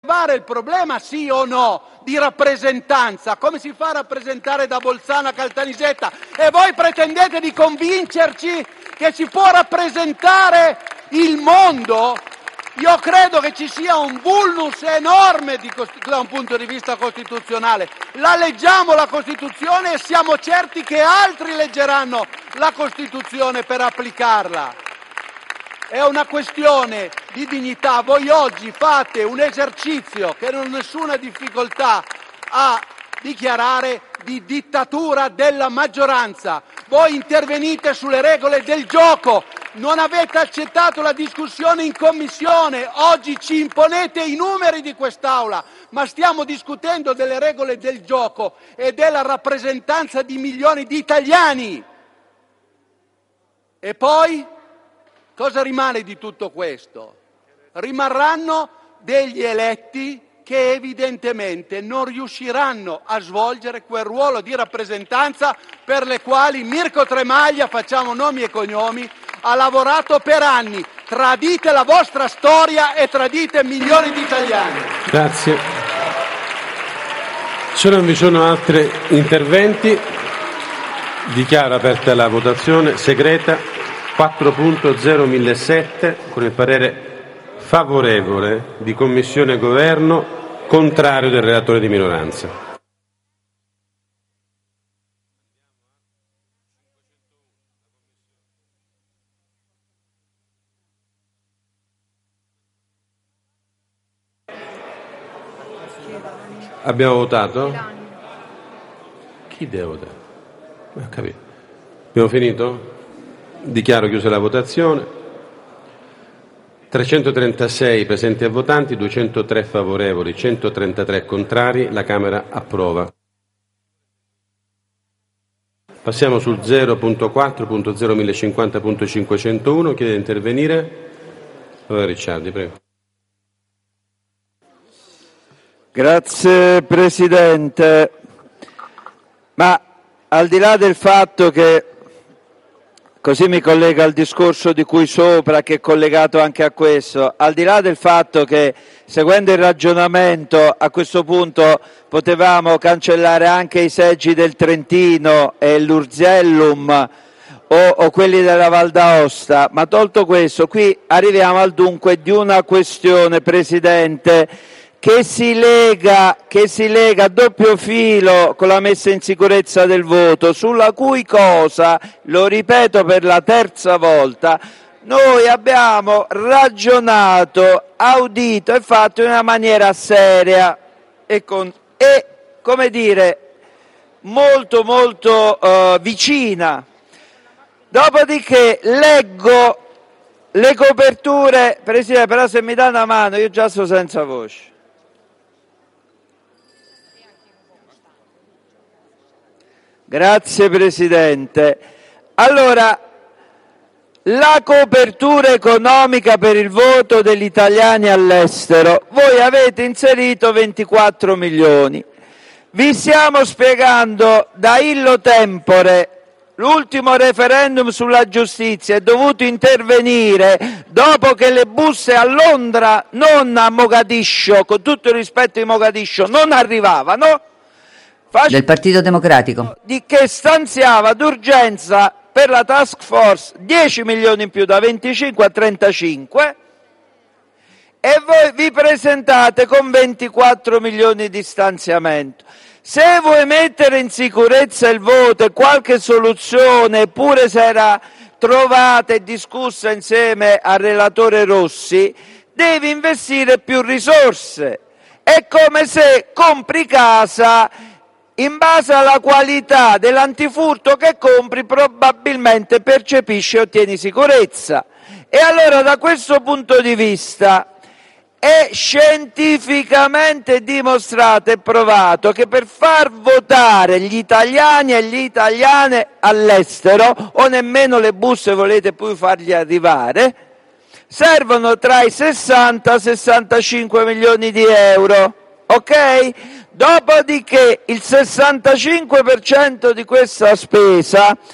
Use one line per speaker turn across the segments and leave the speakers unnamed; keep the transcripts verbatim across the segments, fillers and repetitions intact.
il problema, sì o no, di rappresentanza. Come si fa a rappresentare da Bolzano a Caltanissetta? E voi pretendete di convincerci che si può rappresentare il mondo? Io credo che ci sia un vulnus enorme di, da un punto di vista costituzionale. La leggiamo la Costituzione e siamo certi che altri leggeranno la Costituzione per applicarla. È una questione di dignità. Voi oggi fate un esercizio che non ho nessuna difficoltà a dichiarare di dittatura della maggioranza. Voi intervenite sulle regole del gioco. Non avete accettato la discussione in commissione, oggi ci imponete i numeri di quest'Aula, ma stiamo discutendo delle regole del gioco e della rappresentanza di milioni di italiani. E poi cosa rimane di tutto questo? Rimarranno degli eletti che evidentemente non riusciranno a svolgere quel ruolo di rappresentanza per le quali Mirko Tremaglia, facciamo nomi e cognomi, ha lavorato per anni. Tradite la vostra storia e tradite milioni di italiani.
Grazie. Se non vi sono altri interventi, dichiaro aperta la votazione segreta quattro punto zero mille sette con il parere favorevole di Commissione e Governo, contrario del relatore di minoranza. Abbiamo votato? Chi deve votare? Non ho capito. Abbiamo finito? Dichiaro chiusa la votazione. trecentotrentasei presenti e votanti, duecentotré favorevoli, centotrentatré contrari. La Camera approva. Passiamo sul zero punto quattro punto zero mille cinquanta punto cinquecentouno. Chiede di intervenire. Allora, Ricciardi, prego.
Grazie Presidente, ma al di là del fatto che, così mi collego al discorso di cui sopra, che è collegato anche a questo, al di là del fatto che, seguendo il ragionamento, a questo punto potevamo cancellare anche i seggi del Trentino e l'Urziellum o, o quelli della Val d'Aosta, ma tolto questo, qui arriviamo al dunque di una questione, Presidente, che si lega, che si lega a doppio filo con la messa in sicurezza del voto, sulla cui cosa, lo ripeto per la terza volta, noi abbiamo ragionato, audito e fatto in una maniera seria e, con, e come dire, molto molto uh, vicina. Dopodiché leggo le coperture, Presidente, però se mi dà una mano, io già sto senza voce. Grazie Presidente. Allora, la copertura economica per il voto degli italiani all'estero, voi avete inserito ventiquattro milioni. Vi stiamo spiegando da illo tempore, l'ultimo referendum sulla giustizia è dovuto intervenire dopo che le buste a Londra, non a Mogadiscio, con tutto il rispetto di Mogadiscio, non arrivavano.
Del Partito Democratico,
di che stanziava d'urgenza per la task force dieci milioni in più, da venticinque a trentacinque, e voi vi presentate con ventiquattro milioni di stanziamento. Se vuoi mettere in sicurezza il voto e qualche soluzione, pure se era trovata e discussa insieme al relatore Rossi, devi investire più risorse. È come se compri casa in base alla qualità dell'antifurto che compri, probabilmente percepisci e ottieni sicurezza. E allora, da questo punto di vista, è scientificamente dimostrato e provato che per far votare gli italiani e le italiane all'estero, o nemmeno le buste volete più fargli arrivare, servono tra i sessanta e sessantacinque milioni di euro, ok? Dopodiché il sessantacinque per cento di questa spesa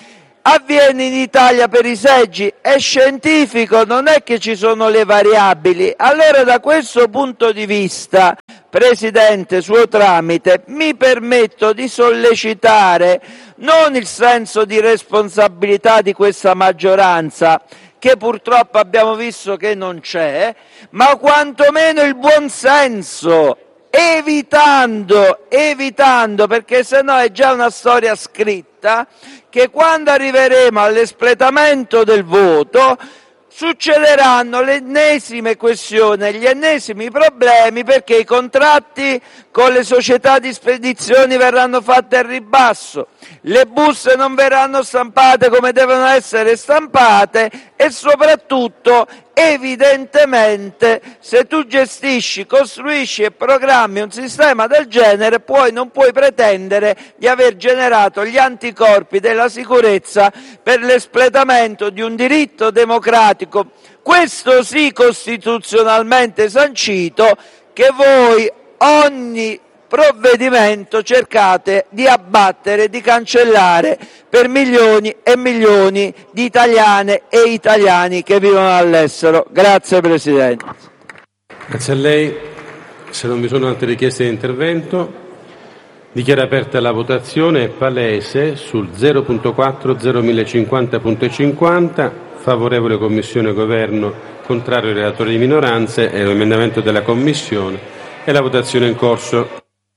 avviene in Italia per i seggi, è scientifico, non è che ci sono le variabili. Allora, da questo punto di vista, Presidente, suo tramite, mi permetto di sollecitare non il senso di responsabilità di questa maggioranza, che purtroppo abbiamo visto che non c'è, ma quantomeno il buon senso, evitando, evitando, perché sennò è già una storia scritta, che quando arriveremo all'espletamento del voto succederanno le ennesime questioni, gli ennesimi problemi, perché i contratti con le società di spedizioni verranno fatti al ribasso, le buste non verranno stampate come devono essere stampate e soprattutto, evidentemente, se tu gestisci, costruisci e programmi un sistema del genere, poi non puoi pretendere di aver generato gli anticorpi della sicurezza per l'espletamento di un diritto democratico, questo sì costituzionalmente sancito, che voi ogni provvedimento cercate di abbattere, di cancellare per milioni e milioni di italiane e italiani che vivono all'estero. Grazie Presidente.
Grazie a lei. Se non vi sono altre richieste di intervento, dichiaro aperta la votazione. È palese sul zero punto quattro zero mille cinquanta punto cinquanta, favorevole Commissione Governo, contrario relatore di minoranze e l'emendamento della Commissione, e la votazione è in corso.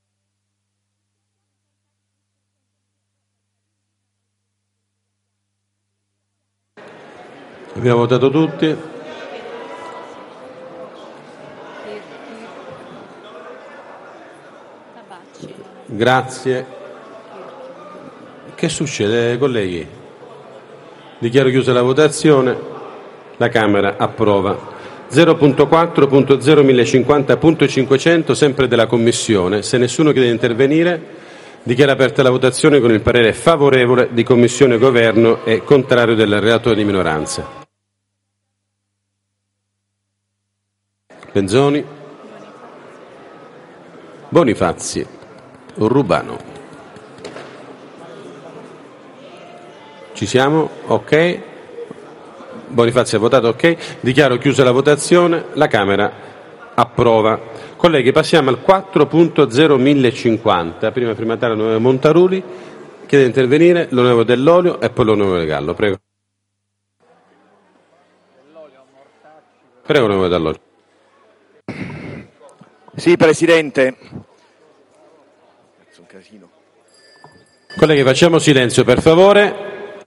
Abbiamo votato tutti. Grazie. Che succede, colleghi? Dichiaro chiusa la votazione. La Camera approva. zero punto quattro punto zero mille cinquanta punto cinquecento, sempre della Commissione. Se nessuno chiede di intervenire, dichiaro aperta la votazione con il parere favorevole di Commissione Governo e contrario del relatore di minoranza. Penzoni, Bonifazi, Rubano. Ci siamo? Ok. Bonifazi ha votato ok. Dichiaro chiusa la votazione. La Camera approva. Colleghi, passiamo al quattro punto zero mille cinquanta. Prima firmatario l'onorevole Montaruli. Chiede di intervenire l'onorevole Dell'Olio e poi l'onorevole Gallo. Prego. Prego, onorevole Dell'Olio.
Sì, Presidente. Un casino.
Colleghi, facciamo silenzio, per favore.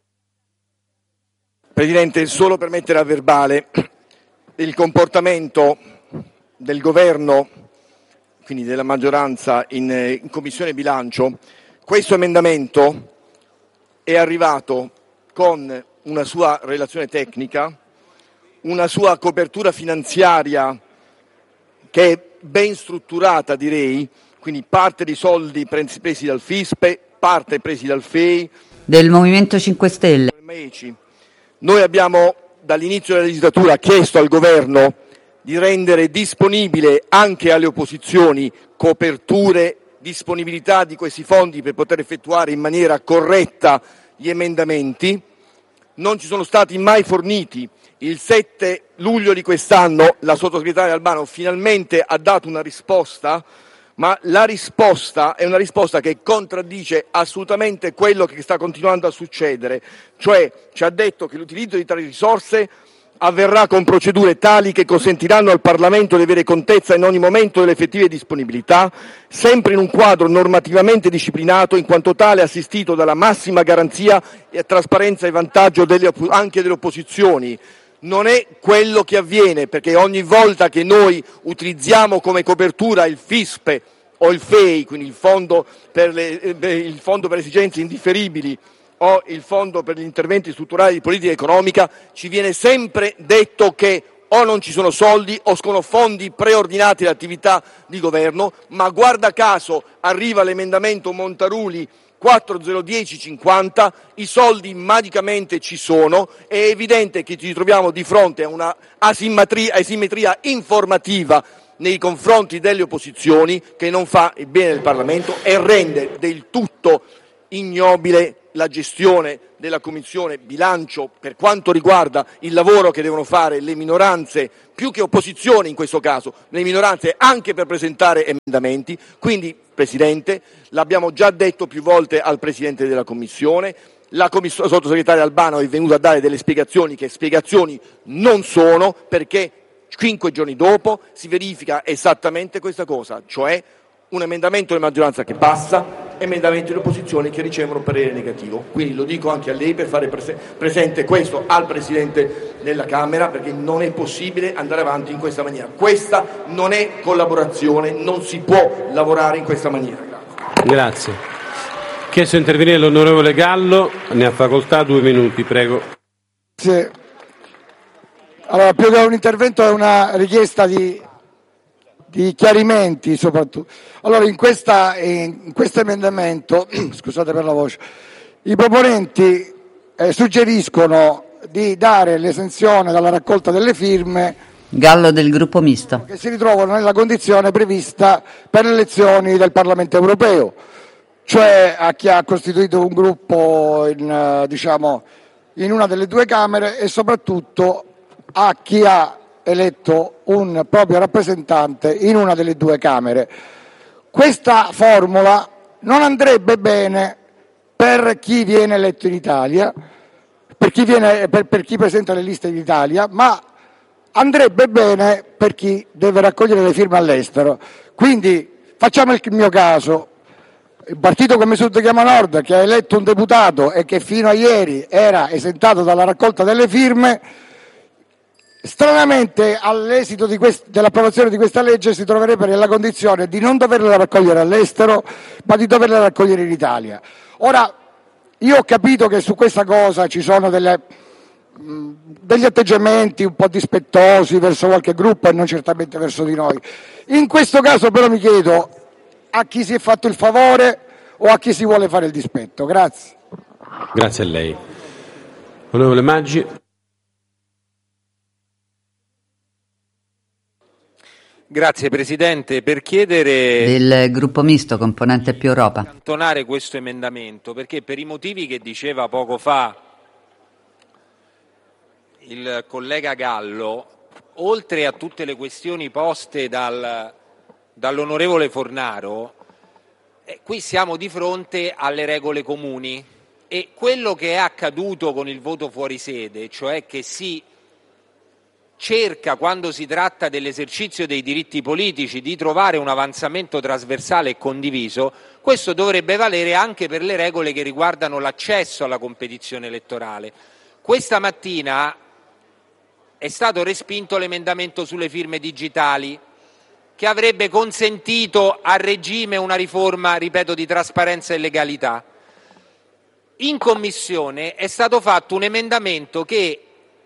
Presidente, solo per mettere a verbale il comportamento del Governo, quindi della maggioranza in, in Commissione Bilancio. Questo emendamento è arrivato con una sua relazione tecnica, una sua copertura finanziaria che è ben strutturata, direi, quindi parte di soldi presi dal FISPE, parte presi dal F E I.
Del Movimento cinque Stelle.
Noi abbiamo dall'inizio della legislatura chiesto al Governo di rendere disponibile anche alle opposizioni coperture, disponibilità di questi fondi per poter effettuare in maniera corretta gli emendamenti. Non ci sono stati mai forniti. Il sette luglio di quest'anno la sottosegretaria Albano finalmente ha dato una risposta, ma la risposta è una risposta che contraddice assolutamente quello che sta continuando a succedere, cioè ci ha detto che l'utilizzo di tali risorse avverrà con procedure tali che consentiranno al Parlamento di avere contezza in ogni momento delle effettive disponibilità, sempre in un quadro normativamente disciplinato, in quanto tale assistito dalla massima garanzia e trasparenza e vantaggio delle, anche delle opposizioni. Non è quello che avviene, perché ogni volta che noi utilizziamo come copertura il FISPE o il F E I, quindi il fondo per le, il fondo per le esigenze indifferibili o il fondo per gli interventi strutturali di politica economica, ci viene sempre detto che o non ci sono soldi o sono fondi preordinati all'attività di governo, ma guarda caso arriva l'emendamento Montaruli quattro zero uno zero cinquanta, i soldi magicamente ci sono, è evidente che ci troviamo di fronte a una asimmetria, asimmetria informativa nei confronti delle opposizioni che non fa il bene del Parlamento e rende del tutto ignobile la gestione della Commissione bilancio per quanto riguarda il lavoro che devono fare le minoranze, più che opposizione in questo caso, le minoranze anche per presentare emendamenti. Quindi, Presidente, l'abbiamo già detto più volte al Presidente della Commissione, la commiss- sottosegretaria Albano è venuta a dare delle spiegazioni che spiegazioni non sono, perché cinque giorni dopo si verifica esattamente questa cosa, cioè un emendamento di maggioranza che passa, emendamenti di opposizione che ricevono parere negativo. Quindi lo dico anche a lei per fare prese- presente questo al Presidente della Camera, perché non è possibile andare avanti in questa maniera. Questa non è collaborazione, non si può lavorare in questa maniera. Grazie.
Grazie. Chiesto di intervenire l'onorevole Gallo, ne ha facoltà, due minuti, prego.
Sì. Allora, più che un intervento è una richiesta di di chiarimenti soprattutto. Allora, in, questa, in questo emendamento, scusate per la voce, i proponenti eh, suggeriscono di dare l'esenzione dalla raccolta delle firme
Gallo del gruppo misto.
che si ritrovano nella condizione prevista per le elezioni del Parlamento europeo, cioè a chi ha costituito un gruppo in, eh, diciamo, in una delle due Camere e soprattutto a chi ha eletto un proprio rappresentante in una delle due Camere. Questa formula non andrebbe bene per chi viene eletto in Italia, per chi, viene, per, per chi presenta le liste in Italia, ma andrebbe bene per chi deve raccogliere le firme all'estero. Quindi facciamo il mio caso. Il partito come Sud Chiama Nord, che ha eletto un deputato e che fino a ieri era esentato dalla raccolta delle firme, stranamente all'esito di quest- dell'approvazione di questa legge si troverebbe nella condizione di non doverla raccogliere all'estero, ma di doverla raccogliere in Italia. Ora, io ho capito che su questa cosa ci sono delle, mh, degli atteggiamenti un po' dispettosi verso qualche gruppo e non certamente verso di noi. In questo caso però mi chiedo a chi si è fatto il favore o a chi si vuole fare il dispetto. Grazie.
Grazie a lei. Onorevole Maggi.
Grazie Presidente, per chiedere
Del gruppo misto, componente più Europa.
di accantonare questo emendamento, perché per i motivi che diceva poco fa il collega Gallo, oltre a tutte le questioni poste dal, dall'onorevole Fornaro, eh, qui siamo di fronte alle regole comuni e quello che è accaduto con il voto fuori sede, cioè che si cerca, quando si tratta dell'esercizio dei diritti politici, di trovare un avanzamento trasversale e condiviso, questo dovrebbe valere anche per le regole che riguardano l'accesso alla competizione elettorale. Questa mattina è stato respinto l'emendamento sulle firme digitali, che avrebbe consentito a regime una riforma, ripeto, di trasparenza e legalità. In Commissione è stato fatto un emendamento che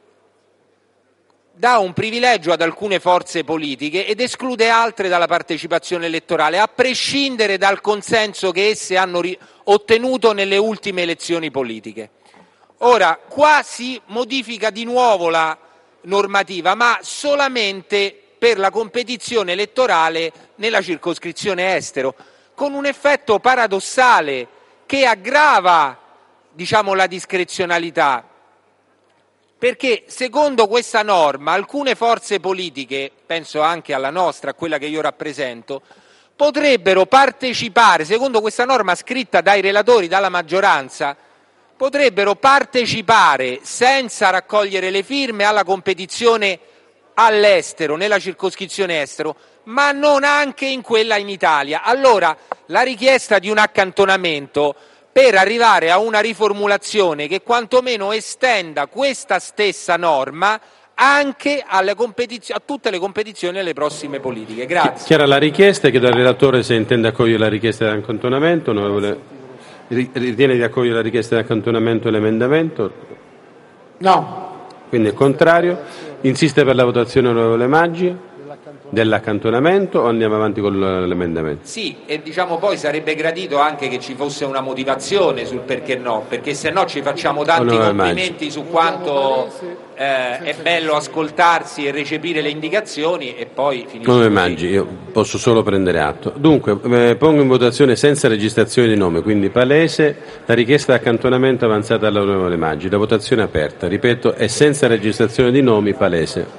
dà un privilegio ad alcune forze politiche ed esclude altre dalla partecipazione elettorale, a prescindere dal consenso che esse hanno ri- ottenuto nelle ultime elezioni politiche. Ora, qua si modifica di nuovo la normativa, ma solamente per la competizione elettorale nella circoscrizione estero, con un effetto paradossale che aggrava, diciamo, la discrezionalità. Perché secondo questa norma alcune forze politiche, penso anche alla nostra, a quella che io rappresento, potrebbero partecipare, secondo questa norma scritta dai relatori, dalla maggioranza, potrebbero partecipare senza raccogliere le firme alla competizione all'estero, nella circoscrizione estero, ma non anche in quella in Italia. Allora la richiesta di un accantonamento per arrivare a una riformulazione che quantomeno estenda questa stessa norma anche alle competiz- a tutte le competizioni e alle prossime politiche. Grazie.
Chiara la richiesta, chiedo al relatore se intende accogliere la richiesta di accantonamento. Onorevole, ritiene di accogliere la richiesta di accantonamento e l'emendamento?
No.
Quindi è contrario. Insiste per la votazione onorevole Maggi. dell'accantonamento o andiamo avanti con l'emendamento?
Sì, e diciamo poi sarebbe gradito anche che ci fosse una motivazione sul perché no, perché se no ci facciamo tanti complimenti su quanto eh, è bello ascoltarsi e recepire le indicazioni e poi finisce.
Come mangi, io posso solo prendere atto. Dunque, eh, pongo in votazione senza registrazione di nome, quindi palese la richiesta di accantonamento avanzata dall'onorevole Maggi. La votazione è aperta, ripeto, è senza registrazione di nomi, palese.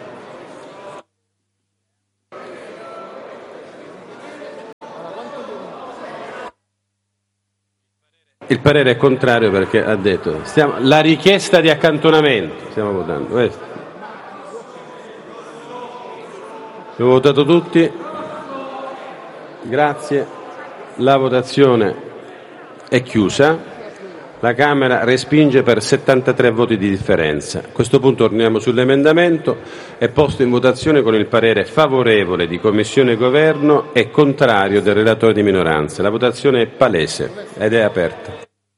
Il parere è contrario perché ha detto stiamo, la richiesta di accantonamento, stiamo votando questo. Abbiamo votato tutti, grazie, la votazione è chiusa, la Camera respinge per settantatré voti di differenza. A questo punto torniamo sull'emendamento, è posto in votazione con il parere favorevole di Commissione e Governo e contrario del relatore di minoranza. La votazione è palese ed è aperta.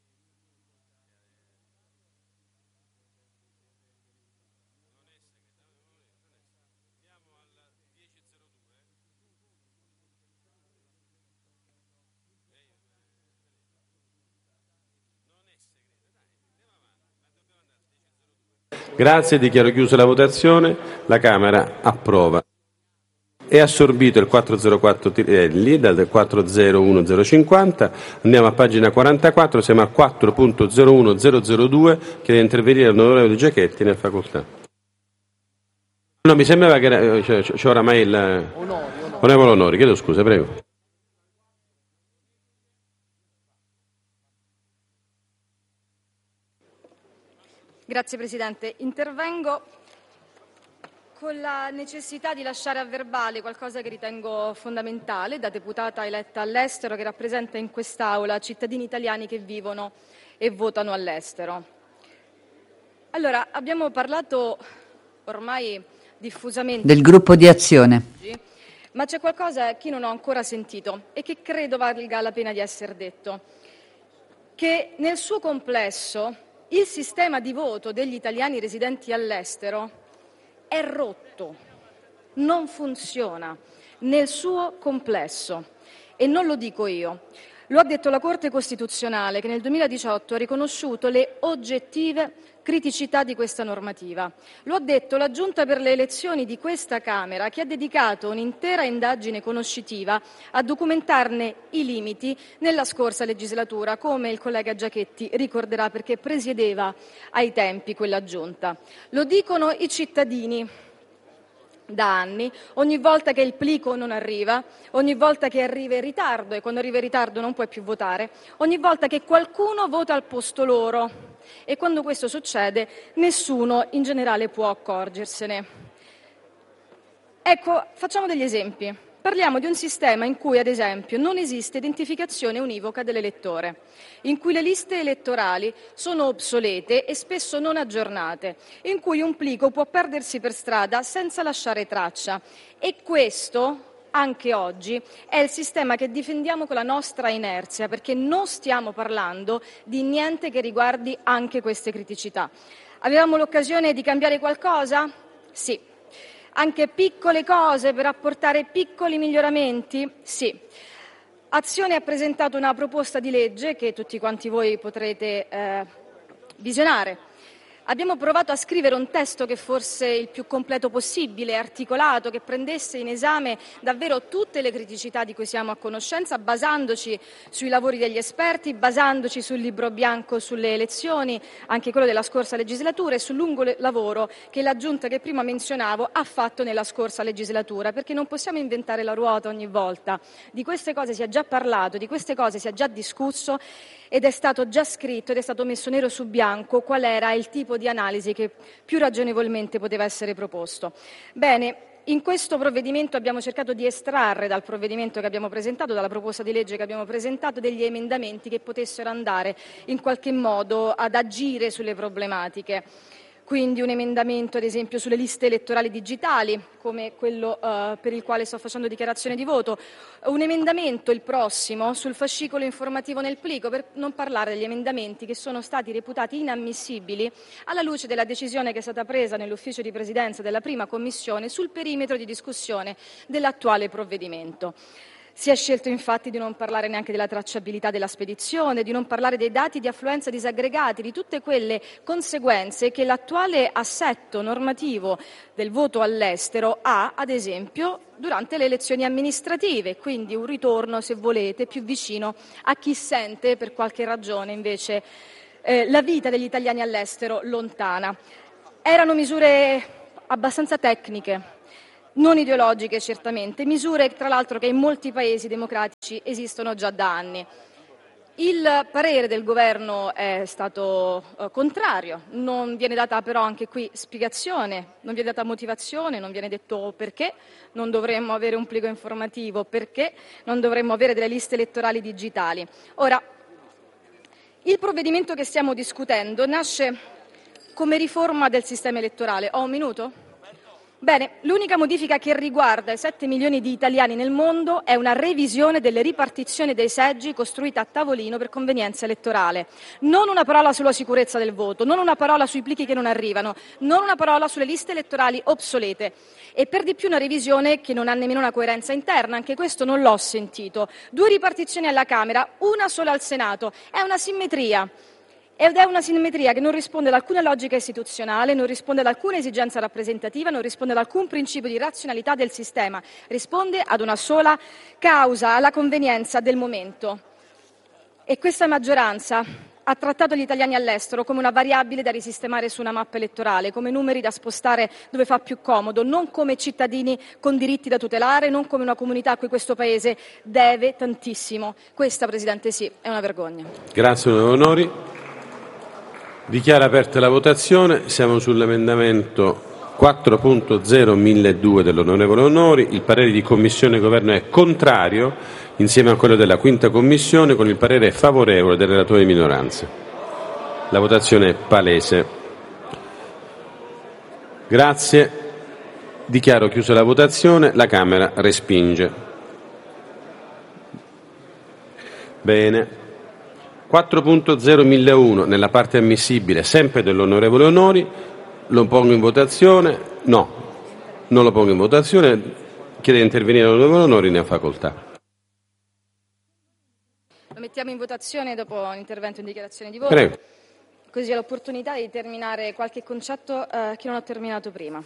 Grazie, dichiaro chiusa la votazione, la Camera approva. È assorbito il quattrocentquattro Tirelli dal quattrocentocinquanta, andiamo a pagina quarantaquattro, siamo al quattro punto zero uno zero zero due, chiede di intervenire l'onorevole Giachetti, ne ha facoltà. No, mi sembrava che era, c'è, c'è oramai il... Onorevole Onori, chiedo scusa, prego.
Grazie Presidente. Intervengo con la necessità di lasciare a verbale qualcosa che ritengo fondamentale da deputata eletta all'estero che rappresenta in quest'Aula cittadini italiani che vivono e votano all'estero. Allora, abbiamo parlato ormai diffusamente
del gruppo di azione,
ma c'è qualcosa che non ho ancora sentito e che credo valga la pena di essere detto, che nel suo complesso il sistema di voto degli italiani residenti all'estero è rotto, non funziona nel suo complesso e non lo dico io. Lo ha detto la Corte Costituzionale che nel duemiladiciotto ha riconosciuto le oggettive criticità di questa normativa. Lo ha detto la Giunta per le elezioni di questa Camera che ha dedicato un'intera indagine conoscitiva a documentarne i limiti nella scorsa legislatura, come il collega Giachetti ricorderà perché presiedeva ai tempi quella Giunta. Lo dicono i cittadini da anni, ogni volta che il plico non arriva, ogni volta che arriva in ritardo e quando arriva in ritardo non puoi più votare, ogni volta che qualcuno vota al posto loro e quando questo succede nessuno in generale può accorgersene. Ecco, facciamo degli esempi. Parliamo di un sistema in cui, ad esempio, non esiste identificazione univoca dell'elettore, in cui le liste elettorali sono obsolete e spesso non aggiornate, in cui un plico può perdersi per strada senza lasciare traccia. E questo, anche oggi, è il sistema che difendiamo con la nostra inerzia, perché non stiamo parlando di niente che riguardi anche queste criticità. Avevamo l'occasione di cambiare qualcosa? Sì. Anche piccole cose per apportare piccoli miglioramenti? Sì. Azione ha presentato una proposta di legge che tutti quanti voi potrete eh, visionare. Abbiamo provato a scrivere un testo che fosse il più completo possibile, articolato, che prendesse in esame davvero tutte le criticità di cui siamo a conoscenza, basandoci sui lavori degli esperti, basandoci sul libro bianco sulle elezioni, anche quello della scorsa legislatura, e sul lungo lavoro che la Giunta che prima menzionavo ha fatto nella scorsa legislatura, perché non possiamo inventare la ruota ogni volta. Di queste cose si è già parlato, di queste cose si è già discusso ed è stato già scritto ed è stato messo nero su bianco qual era il tipo di analisi che più ragionevolmente poteva essere proposto. Bene, in questo provvedimento abbiamo cercato di estrarre dal provvedimento che abbiamo presentato, dalla proposta di legge che abbiamo presentato, degli emendamenti che potessero andare in qualche modo ad agire sulle problematiche. quindi un emendamento ad esempio sulle liste elettorali digitali, come quello eh, per il quale sto facendo dichiarazione di voto, un emendamento, il prossimo, sul fascicolo informativo nel plico, per non parlare degli emendamenti che sono stati reputati inammissibili alla luce della decisione che è stata presa nell'ufficio di presidenza della prima commissione sul perimetro di discussione dell'attuale provvedimento. Si è scelto infatti di non parlare neanche della tracciabilità della spedizione, di non parlare dei dati di affluenza disaggregati, di tutte quelle conseguenze che l'attuale assetto normativo del voto all'estero ha, ad esempio, durante le elezioni amministrative, quindi un ritorno, se volete, più vicino a chi sente per qualche ragione invece eh, la vita degli italiani all'estero lontana. Erano misure abbastanza tecniche, non ideologiche certamente, misure tra l'altro che in molti paesi democratici esistono già da anni. Il parere del governo è stato eh, contrario, non viene data però anche qui spiegazione, non viene data motivazione, non viene detto perché non dovremmo avere un plico informativo, perché non dovremmo avere delle liste elettorali digitali. Ora, il provvedimento che stiamo discutendo nasce come riforma del sistema elettorale. Ho un minuto? Bene, l'unica modifica che riguarda i sette milioni di italiani nel mondo è una revisione delle ripartizioni dei seggi costruita a tavolino per convenienza elettorale. Non una parola sulla sicurezza del voto, non una parola sui plichi che non arrivano, non una parola sulle liste elettorali obsolete e per di più una revisione che non ha nemmeno una coerenza interna, anche questo non l'ho sentito. Due ripartizioni alla Camera, una sola al Senato, è una simmetria. Ed è una simmetria che non risponde ad alcuna logica istituzionale, non risponde ad alcuna esigenza rappresentativa, non risponde ad alcun principio di razionalità del sistema, risponde ad una sola causa, alla convenienza del momento. E questa maggioranza ha trattato gli italiani all'estero come una variabile da risistemare su una mappa elettorale, come numeri da spostare dove fa più comodo, non come cittadini con diritti da tutelare, non come una comunità a cui questo Paese deve tantissimo. Questa, Presidente, sì, è una vergogna.
Grazie, onorevole Onori. Dichiaro aperta la votazione. Siamo sull'emendamento quattro punto zero milleduecento dell'onorevole Onori. Il parere di Commissione e Governo è contrario, insieme a quello della quinta Commissione, con il parere favorevole del relatore di minoranza. La votazione è palese. Grazie. Dichiaro chiusa la votazione. La Camera respinge. Bene. quattro punto zero millecento nella parte ammissibile, sempre dell'onorevole Onori. Lo pongo in votazione? No, non lo pongo in votazione. Chiede di intervenire l'onorevole Onori, ne ha facoltà.
Lo mettiamo in votazione dopo l'intervento in dichiarazione di voto.
Prego.
Così ho l'opportunità di terminare qualche concetto eh, che non ho terminato prima.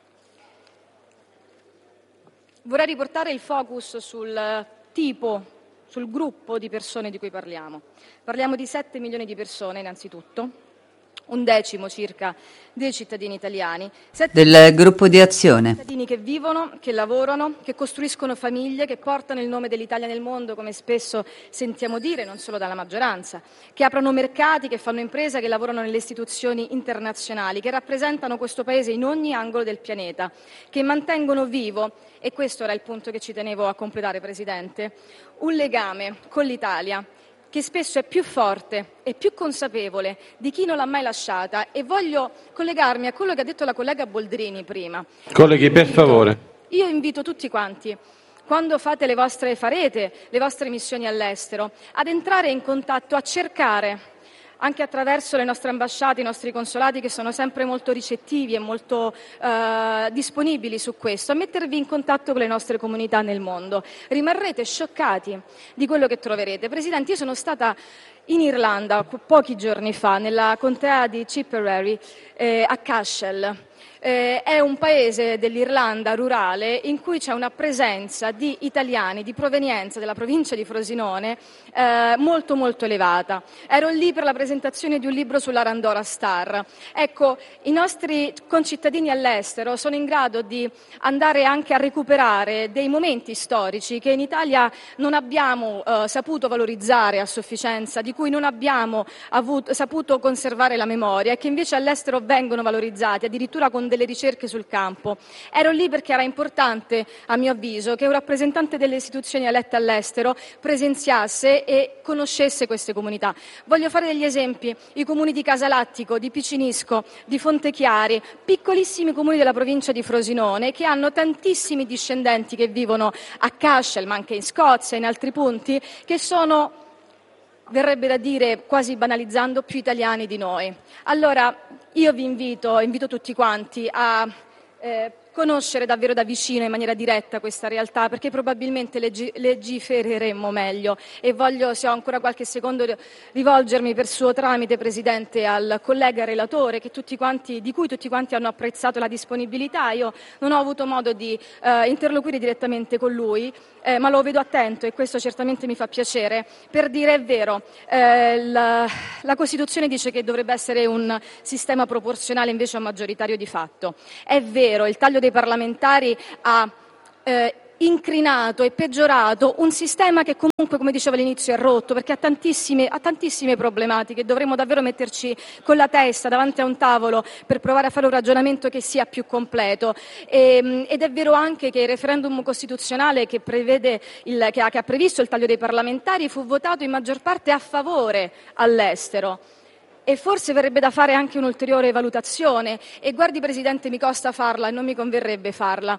Vorrei riportare il focus sul tipo, sul gruppo di persone di cui parliamo. Parliamo di sette milioni di persone innanzitutto, un decimo circa dei cittadini italiani.
Del gruppo di azione.
Cittadini che vivono, che lavorano, che costruiscono famiglie, che portano il nome dell'Italia nel mondo, come spesso sentiamo dire, non solo dalla maggioranza, che aprono mercati, che fanno impresa, che lavorano nelle istituzioni internazionali, che rappresentano questo Paese in ogni angolo del pianeta, che mantengono vivo, e questo era il punto che ci tenevo a completare, Presidente, un legame con l'Italia che spesso è più forte e più consapevole di chi non l'ha mai lasciata. E voglio collegarmi a quello che ha detto la collega Boldrini prima.
Colleghi, per favore.
Io invito tutti quanti, quando fate le vostre, farete le vostre missioni all'estero, ad entrare in contatto, a cercare, anche attraverso le nostre ambasciate, i nostri consolati che sono sempre molto ricettivi e molto eh, disponibili su questo, a mettervi in contatto con le nostre comunità nel mondo. Rimarrete scioccati di quello che troverete. Presidente, io sono stata in Irlanda pochi giorni fa, nella contea di Tipperary, eh, a Cashel. Eh, è un paese dell'Irlanda rurale in cui c'è una presenza di italiani di provenienza della provincia di Frosinone eh, molto molto elevata. Ero lì per la presentazione di un libro sulla Randora Star. Ecco, i nostri concittadini all'estero sono in grado di andare anche a recuperare dei momenti storici che in Italia non abbiamo eh, saputo valorizzare a sufficienza, di cui non abbiamo avuto, saputo conservare la memoria e che invece all'estero vengono valorizzati, addirittura con delle ricerche sul campo. Ero lì perché era importante, a mio avviso, che un rappresentante delle istituzioni elette all'estero presenziasse e conoscesse queste comunità. Voglio fare degli esempi: i comuni di Casalattico, di Picinisco, di Fontechiari, piccolissimi comuni della provincia di Frosinone che hanno tantissimi discendenti che vivono a Cashel, ma anche in Scozia, in altri punti, che sono, verrebbe da dire, quasi banalizzando, più italiani di noi. Allora io vi invito, invito tutti quanti a eh, conoscere davvero da vicino, in maniera diretta, questa realtà, perché probabilmente leggi- legifereremmo meglio. E voglio, se ho ancora qualche secondo, rivolgermi per suo tramite, Presidente, al collega relatore, che tutti quanti, di cui tutti quanti hanno apprezzato la disponibilità. Io non ho avuto modo di eh, interloquire direttamente con lui, eh, ma lo vedo attento, e questo certamente mi fa piacere, per dire: è vero, eh, la, la Costituzione dice che dovrebbe essere un sistema proporzionale, invece è maggioritario di fatto. È vero, il taglio dei parlamentari ha eh, incrinato e peggiorato un sistema che comunque, come dicevo all'inizio, è rotto, perché ha tantissime, ha tantissime problematiche. Dovremmo davvero metterci con la testa davanti a un tavolo per provare a fare un ragionamento che sia più completo. E, ed è vero anche che il referendum costituzionale che, prevede il, che, ha, che ha previsto il taglio dei parlamentari fu votato in maggior parte a favore all'estero. E forse verrebbe da fare anche un'ulteriore valutazione, e guardi, Presidente, mi costa farla e non mi converrebbe farla,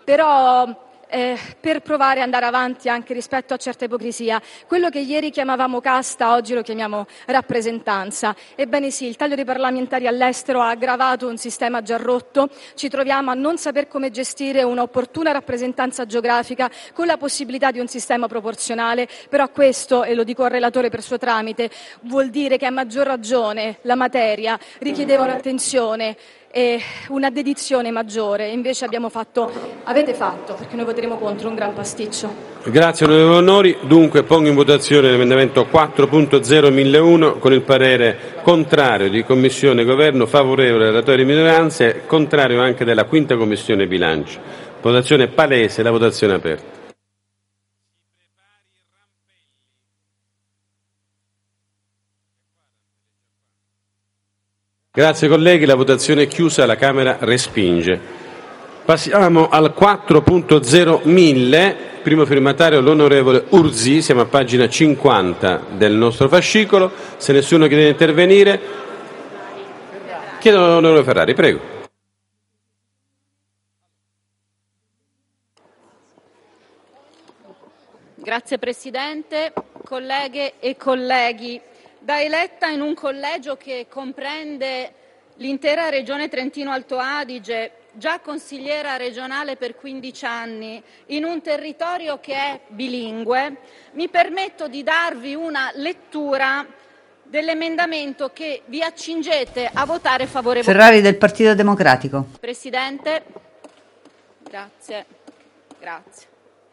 però eh, per provare ad andare avanti anche rispetto a certa ipocrisia. Quello che ieri chiamavamo casta, oggi lo chiamiamo rappresentanza. Ebbene sì, il taglio dei parlamentari all'estero ha aggravato un sistema già rotto. Ci troviamo a non saper come gestire un'opportuna rappresentanza geografica con la possibilità di un sistema proporzionale, però questo, e lo dico al relatore per suo tramite, vuol dire che a maggior ragione la materia richiedeva un'attenzione e una dedizione maggiore. Invece abbiamo fatto, avete fatto, perché noi voteremo contro, un gran pasticcio.
Grazie onorevole Onori. Dunque pongo in votazione l'emendamento quattro punto zero mileuno con il parere contrario di Commissione e Governo, favorevole al relatore di minoranza e contrario anche della quinta Commissione bilancio. Votazione palese, la votazione è aperta. Grazie colleghi, la votazione è chiusa, la Camera respinge. Passiamo al quattro punto zero mille, primo firmatario l'onorevole Urzì, siamo a pagina cinquanta del nostro fascicolo. Se nessuno chiede di intervenire, chiedo all'onorevole Ferrari, prego.
Grazie Presidente, colleghe e colleghi. Da eletta in un collegio che comprende l'intera regione Trentino-Alto Adige, già consigliera regionale per quindici anni, in un territorio che è bilingue, mi permetto di darvi una lettura dell'emendamento che vi accingete a votare favorevolmente.
Ferrari del Partito Democratico.
Presidente, grazie, grazie.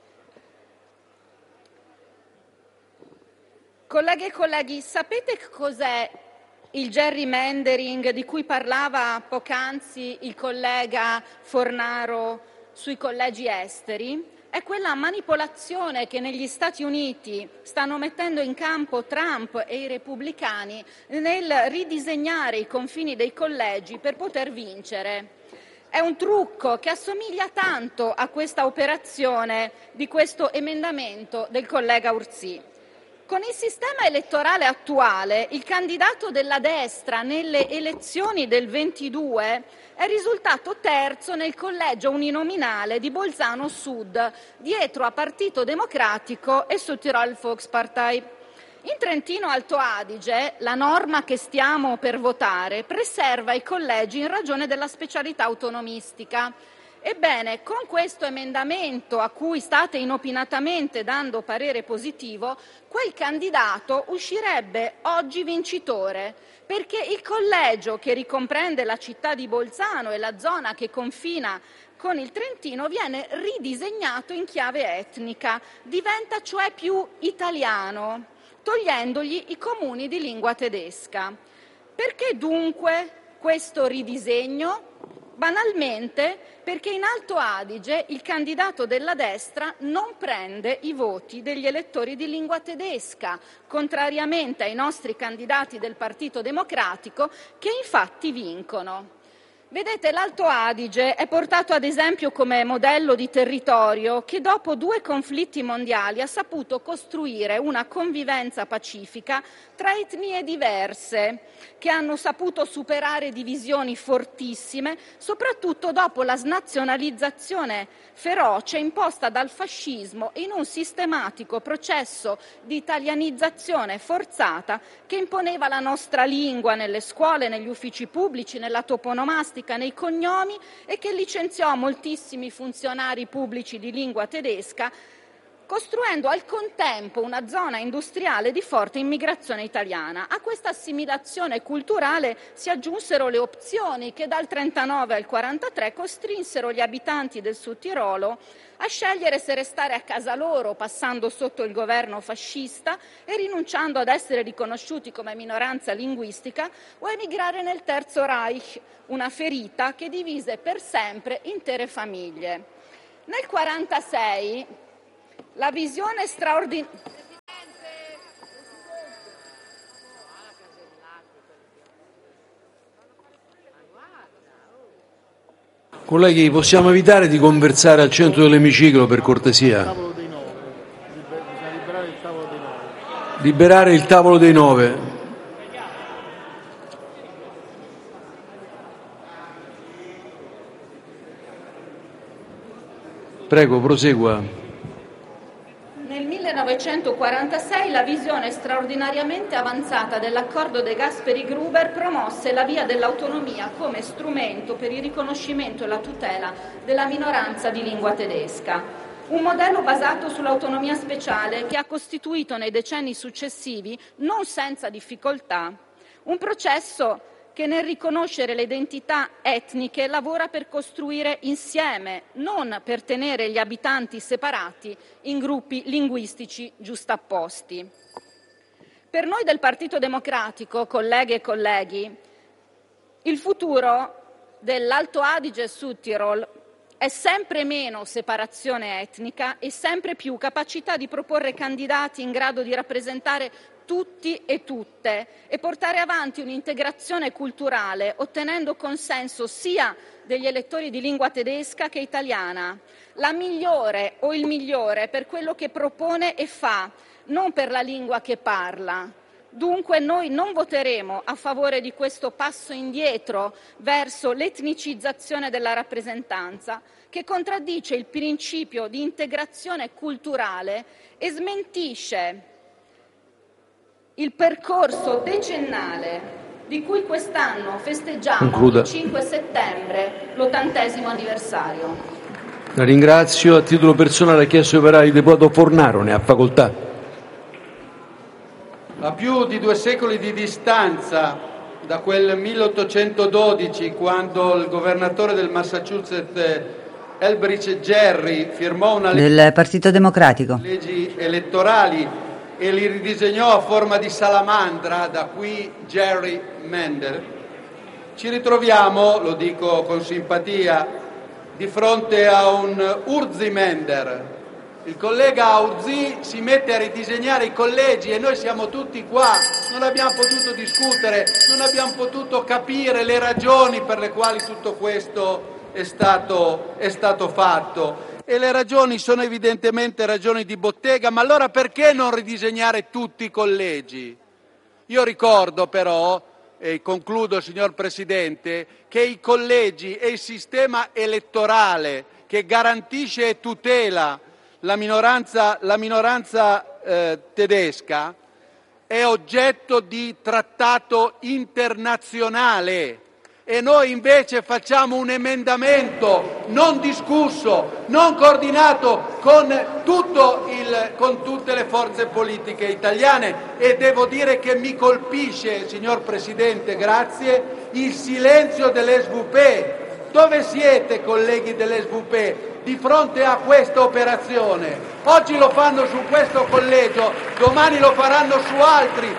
Colleghe e colleghi, sapete cos'è il gerrymandering di cui parlava poc'anzi il collega Fornaro sui collegi esteri? È quella manipolazione che negli Stati Uniti stanno mettendo in campo Trump e i repubblicani nel ridisegnare i confini dei collegi per poter vincere. È un trucco che assomiglia tanto a questa operazione di questo emendamento del collega Urzì. Con il sistema elettorale attuale, il candidato della destra nelle elezioni del ventidue è risultato terzo nel collegio uninominale di Bolzano Sud, dietro a Partito Democratico e Südtirol Volkspartei. In Trentino Alto Adige la norma che stiamo per votare preserva i collegi in ragione della specialità autonomistica. Ebbene, con questo emendamento, a cui state inopinatamente dando parere positivo, quel candidato uscirebbe oggi vincitore, perché il collegio che ricomprende la città di Bolzano e la zona che confina con il Trentino viene ridisegnato in chiave etnica, diventa cioè più italiano, togliendogli i comuni di lingua tedesca. Perché dunque questo ridisegno? Banalmente perché in Alto Adige il candidato della destra non prende i voti degli elettori di lingua tedesca, contrariamente ai nostri candidati del Partito Democratico che infatti vincono. Vedete, l'Alto Adige è portato ad esempio come modello di territorio che dopo due conflitti mondiali ha saputo costruire una convivenza pacifica tra etnie diverse, che hanno saputo superare divisioni fortissime, soprattutto dopo la snazionalizzazione feroce imposta dal fascismo in un sistematico processo di italianizzazione forzata che imponeva la nostra lingua nelle scuole, negli uffici pubblici, nella toponomastica, nei cognomi e che licenziò moltissimi funzionari pubblici di lingua tedesca, costruendo al contempo una zona industriale di forte immigrazione italiana. A questa assimilazione culturale si aggiunsero le opzioni che dal trentanove al quarantatré costrinsero gli abitanti del Sud Tirolo a scegliere se restare a casa loro, passando sotto il governo fascista e rinunciando ad essere riconosciuti come minoranza linguistica, o emigrare nel Terzo Reich, una ferita che divise per sempre intere famiglie. Nel quarantasei la visione straordinaria.
Colleghi, possiamo evitare di conversare al centro dell'emiciclo, per cortesia? Liberare il tavolo dei nove. Prego, prosegua.
Nel millenovecentoquarantasei la visione straordinariamente avanzata dell'accordo De Gasperi-Gruber promosse la via dell'autonomia come strumento per il riconoscimento e la tutela della minoranza di lingua tedesca. Un modello basato sull'autonomia speciale che ha costituito nei decenni successivi, non senza difficoltà, un processo che nel riconoscere le identità etniche lavora per costruire insieme, non per tenere gli abitanti separati in gruppi linguistici giustapposti. Per noi del Partito Democratico, colleghe e colleghi, il futuro dell'Alto Adige e Sud Tirol è sempre meno separazione etnica e sempre più capacità di proporre candidati in grado di rappresentare tutti e tutte e portare avanti un'integrazione culturale ottenendo consenso sia degli elettori di lingua tedesca che italiana, la migliore o il migliore per quello che propone e fa, non per la lingua che parla. Dunque noi non voteremo a favore di questo passo indietro verso l'etnicizzazione della rappresentanza, che contraddice il principio di integrazione culturale e smentisce il percorso decennale di cui quest'anno festeggiamo
Concluda.
il cinque settembre l'ottantesimo anniversario.
La ringrazio. A titolo personale ha chiesto di parlare il deputato Fornaro, ne ha facoltà.
A più di due secoli di distanza da quel milleottocentododici, quando il governatore del Massachusetts Elbridge Gerry firmò una legge
Del Partito Democratico.
leggi elettorali e li ridisegnò a forma di salamandra, da qui gerrymander, ci ritroviamo, lo dico con simpatia, di fronte a un Urzimander. Il collega Urzi si mette a ridisegnare i collegi e noi siamo tutti qua, non abbiamo potuto discutere, non abbiamo potuto capire le ragioni per le quali tutto questo è stato, è stato fatto. E le ragioni sono evidentemente ragioni di bottega, ma allora perché non ridisegnare tutti i collegi? Io ricordo però, e concludo signor Presidente, che i collegi e il sistema elettorale che garantisce e tutela la minoranza, la minoranza eh, tedesca è oggetto di trattato internazionale. E noi invece facciamo un emendamento non discusso, non coordinato con, tutto il, con tutte le forze politiche italiane, e devo dire che mi colpisce, signor Presidente, grazie, il silenzio dell'S V P. Dove siete, colleghi dell'S V P, di fronte a questa operazione? Oggi lo fanno su questo collegio, domani lo faranno su altri.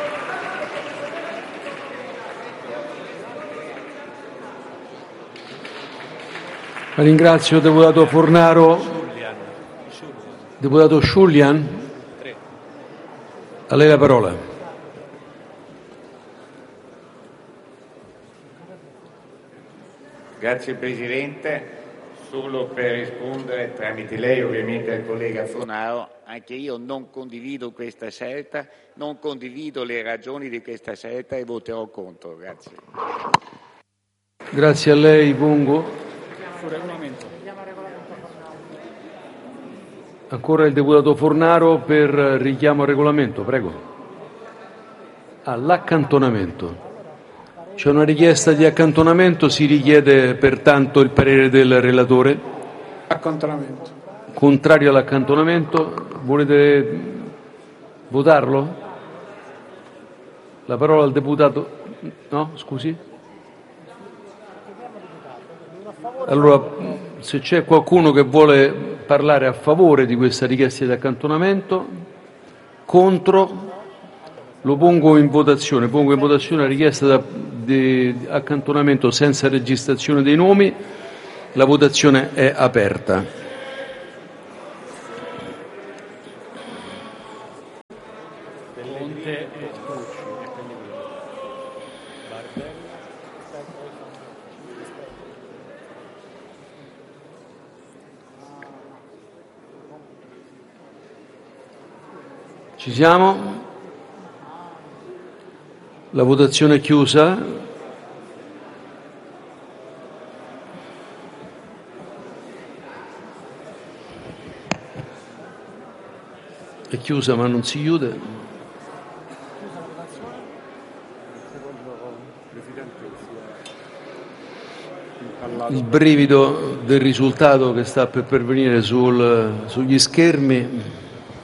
Ringrazio il deputato Fornaro. Deputato Sciulian, a lei la parola.
Grazie Presidente. Solo per rispondere tramite lei ovviamente al collega Fornaro, anche io non condivido questa scelta, non condivido le ragioni di questa scelta e voterò contro. Grazie.
Grazie a lei, Pongo. Ancora il deputato Fornaro per richiamo al regolamento, prego. All'accantonamento. C'è una richiesta di accantonamento, si richiede pertanto il parere del relatore.
Accantonamento.
Contrario all'accantonamento, volete votarlo? La parola al deputato. No, scusi? Allora, se c'è qualcuno che vuole parlare a favore di questa richiesta di accantonamento, contro, lo pongo in votazione. Pongo in votazione la richiesta di accantonamento senza registrazione dei nomi. La votazione è aperta. Ci siamo? La votazione è chiusa. È chiusa ma non si chiude. Il brivido del risultato che sta per pervenire sul, sugli schermi.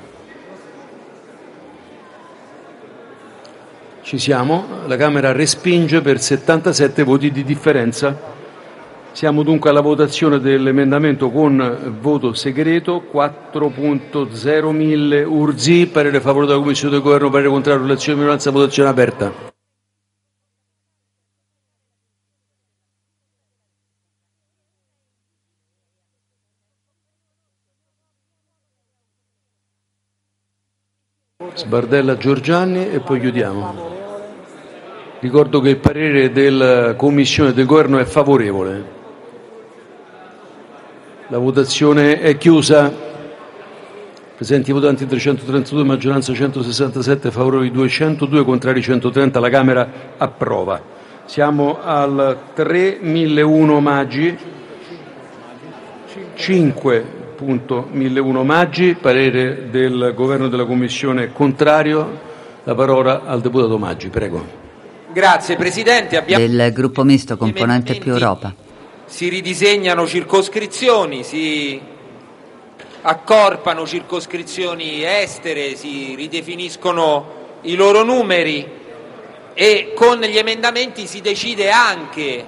Ci siamo, la Camera respinge per settantasette voti di differenza. Siamo dunque alla votazione dell'emendamento con voto segreto. Quattro punto zero mille Urzì, parere favorevole della Commissione del Governo, parere contrario, relazione di minoranza, votazione aperta. Sbardella, Giorgiani e poi chiudiamo. Ricordo che il parere della Commissione del Governo è favorevole. La votazione è chiusa. Presenti votanti trecentotrentadue, maggioranza centosessantasette, favorevoli duecentodue, contrari centotrenta. La Camera approva. Siamo al tremilauno Maggi. cinque punto mileuno Maggi, parere del Governo e della Commissione contrario. La parola al deputato Maggi, prego.
Grazie Presidente. Abbiamo
Del gruppo misto componente più Europa.
Si ridisegnano circoscrizioni, si accorpano circoscrizioni estere, si ridefiniscono i loro numeri e con gli emendamenti si decide anche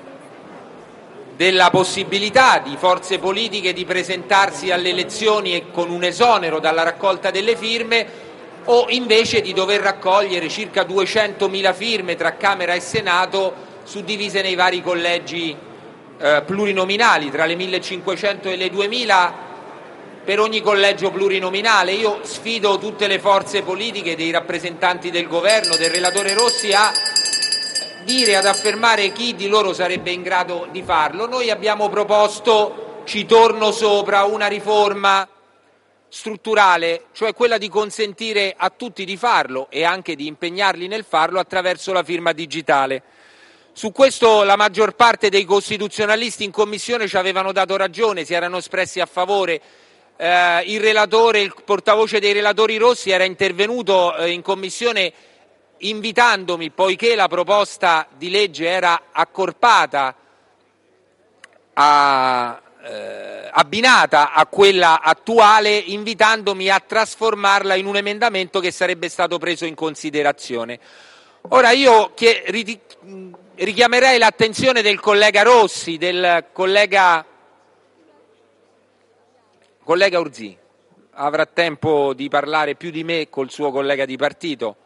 della possibilità di forze politiche di presentarsi alle elezioni e con un esonero dalla raccolta delle firme, o invece di dover raccogliere circa duecentomila firme tra Camera e Senato suddivise nei vari collegi eh, plurinominali, tra le millecinquecento e le duemila per ogni collegio plurinominale. Io sfido tutte le forze politiche, dei rappresentanti del Governo, del relatore Rossi, a dire, ad affermare chi di loro sarebbe in grado di farlo. Noi abbiamo proposto, ci torno sopra, una riforma strutturale, cioè quella di consentire a tutti di farlo e anche di impegnarli nel farlo attraverso la firma digitale. Su questo la maggior parte dei costituzionalisti in Commissione ci avevano dato ragione, si erano espressi a favore. Eh, il relatore, il portavoce dei relatori Rossi era intervenuto eh, in Commissione invitandomi, poiché la proposta di legge era accorpata, a, eh, abbinata a quella attuale, invitandomi a trasformarla in un emendamento che sarebbe stato preso in considerazione. Ora io che, ri, richiamerei l'attenzione del collega Rossi, del collega, collega Urzì, avrà tempo di parlare più di me col suo collega di partito.